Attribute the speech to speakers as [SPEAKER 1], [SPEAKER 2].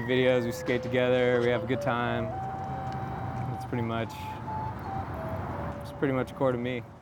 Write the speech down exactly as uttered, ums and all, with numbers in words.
[SPEAKER 1] videos, we skate together, we have a good time. It's pretty much, it's pretty much core to me.